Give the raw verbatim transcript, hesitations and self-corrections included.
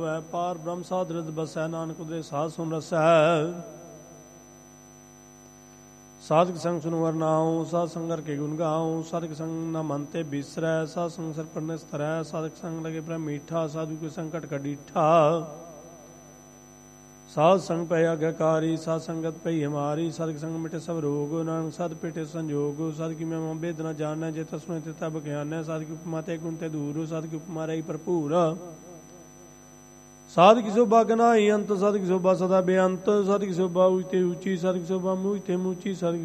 ਪਾਰ ਬ੍ਰਹਮ ਸਾਧ ਰਿਦ ਬਸੈ, ਨਾਨਕ ਉਦਰੇ ਸਾਧ ਸੁਨ ਰਸੈ। ਸਾਧਕ ਸੰਗ ਸੁਨ ਵਰਨਾਉ, ਸਾਧ ਸੰਗਰ ਕੇ ਗੁਣ ਗਾਉ। ਸਾਧਕ ਸੰਗ ਨਾ ਮਨ ਤੇ ਬਿਸਰੈ, ਸਾਧ ਸੰਗ ਸਰ ਪਰ ਨਿਸਤਰੈ। ਸਾਧਕ ਸੰਗ ਲਗੇ ਪ੍ਰੇਮ ਮੀਠਾ, ਸਾਧੂ ਕੇ ਸੰਕਟ ਕਡੀਠਾ। ਸਾਧ ਸੰਗ ਪੈ ਆਗਿਆਕਾਰੀ, ਸਾਧ ਸੰਗਤ ਪਈ ਹਮਾਰੀ। ਸਾਧਕ ਸੰਗ ਮਿਟੇ ਸਭ ਰੋਗ, ਨਾਨਕ ਸਾਧ ਪੇਟੇ ਸੰਜੋਗ। ਸਾਧ ਕੀ ਮੈਂ ਬੇਦ ਨ ਜਾਣੈ, ਜੇ ਤਸੁਣੇ ਤੇ ਤਬ ਗਿਆਨੈ। ਸਾਧ ਕੀ ਉਪਮਾ ਤੇ ਗੁਣ ਤੇ ਦੂਰ, ਸਾਧ ਕੀ ਉਪਮਾ ਰਹੀ ਭਰਪੂਰ। ਸਾਧ ਕੀ ਸੋਭਾ ਗਨਾਈ ਅੰਤ, ਸਾਧ ਕੀ ਸੋਭਾ ਸਦਾ ਬੇਅੰਤ। ਸਾਧ ਕੀ ਸੋਭਾ ਉੱਚੀ ਤੇ ਉੱਚੀ, ਸਾਧ ਕੀ ਸੋਭਾ ਮੂੰਹ ਤੇ ਮੂਚੀ। ਸਾਧ